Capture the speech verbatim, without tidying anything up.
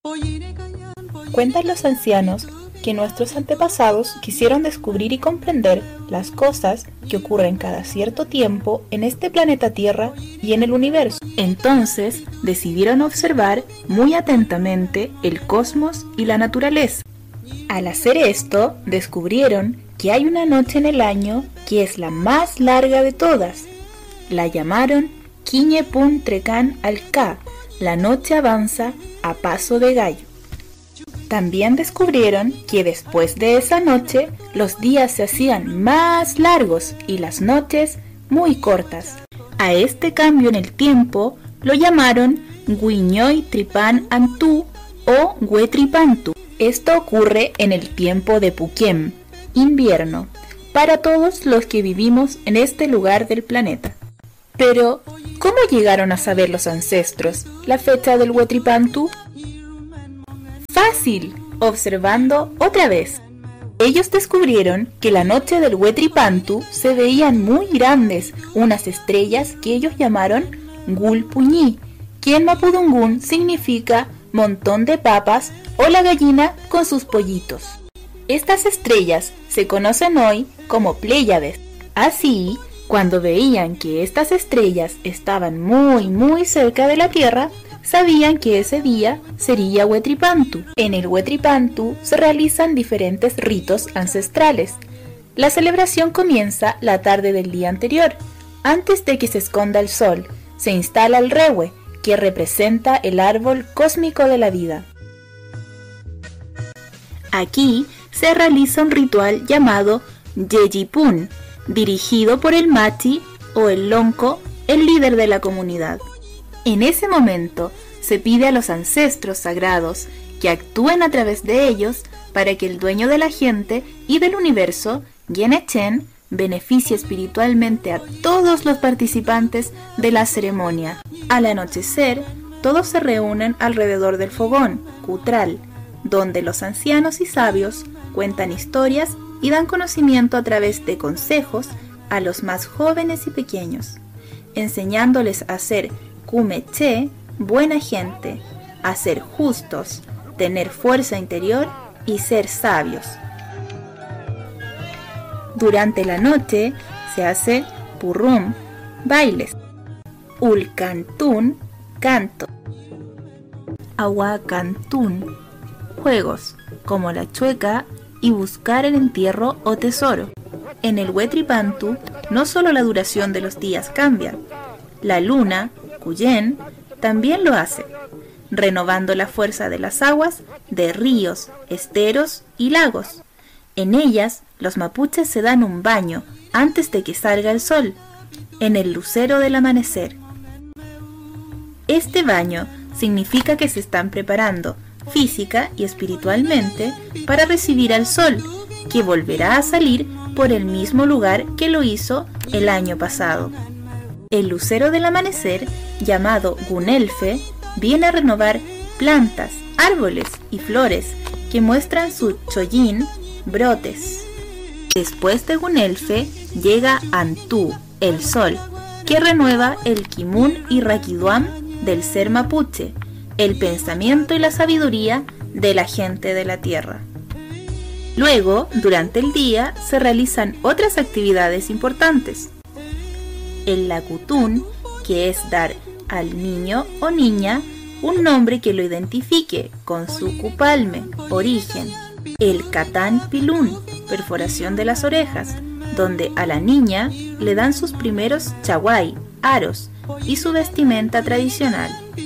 Cuentan los ancianos que nuestros antepasados quisieron descubrir y comprender las cosas que ocurren cada cierto tiempo en este planeta Tierra y en el universo. Entonces decidieron observar muy atentamente el cosmos y la naturaleza. Al hacer esto, descubrieron que hay una noche en el año que es la más larga de todas. La llamaron Quiñe-Pun Trecan Alca, la noche avanza a paso de gallo. También descubrieron que después de esa noche los días se hacían más largos y las noches muy cortas. A este cambio en el tiempo lo llamaron Guiñoy Tripan Antú o Huetripantu. Esto ocurre en el tiempo de Puquem, invierno, para todos los que vivimos en este lugar del planeta. Pero, ¿cómo llegaron a saber los ancestros la fecha del Huetripantu? Fácil, observando otra vez. Ellos descubrieron que la noche del Huetripantu se veían muy grandes unas estrellas que ellos llamaron Gulpuñí, que en Mapudungún significa montón de papas o la gallina con sus pollitos. Estas estrellas se conocen hoy como Pléyades. Así, cuando veían que estas estrellas estaban muy muy cerca de la Tierra, sabían que ese día sería Huetripantu. En el Huetripantu se realizan diferentes ritos ancestrales. La celebración comienza la tarde del día anterior. Antes de que se esconda el sol, se instala el Rehue, que representa el árbol cósmico de la vida. Aquí se realiza un ritual llamado Yeyipun, dirigido por el Machi o el Lonco, el líder de la comunidad. En ese momento se pide a los ancestros sagrados que actúen a través de ellos para que el dueño de la gente y del universo, Yenechen, beneficie espiritualmente a todos los participantes de la ceremonia. Al anochecer, todos se reúnen alrededor del fogón, Cutral, donde los ancianos y sabios cuentan historias y dan conocimiento a través de consejos a los más jóvenes y pequeños, enseñándoles a ser Cumeche, buena gente, a ser justos, tener fuerza interior y ser sabios. Durante la noche se hace Purrum, bailes, Ulcantún, canto, Aguacantún, juegos como la chueca y buscar el entierro o tesoro. En el Huetripantu no solo la duración de los días cambia, la luna, Cuyén, también lo hace, renovando la fuerza de las aguas de ríos, esteros y lagos. En ellas, los mapuches se dan un baño antes de que salga el sol, en el lucero del amanecer. Este baño significa que se están preparando física y espiritualmente para recibir al sol, que volverá a salir por el mismo lugar que lo hizo el año pasado. El lucero del amanecer, llamado Gunelfe, viene a renovar plantas, árboles y flores que muestran su chollín, brotes. Después de Gunelfe llega Antú, el sol, que renueva el Kimun y Raquiduam del ser mapuche, el pensamiento y la sabiduría de la gente de la tierra. Luego, durante el día, se realizan otras actividades importantes. El Lacutún, que es dar al niño o niña un nombre que lo identifique con su cupalme, origen. El Catán Pilún, perforación de las orejas, donde a la niña le dan sus primeros chaguay, aros, y su vestimenta tradicional.